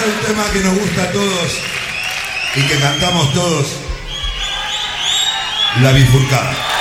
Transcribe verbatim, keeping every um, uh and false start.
un tema que nos gusta a todos y que cantamos todos, La Bifurcada.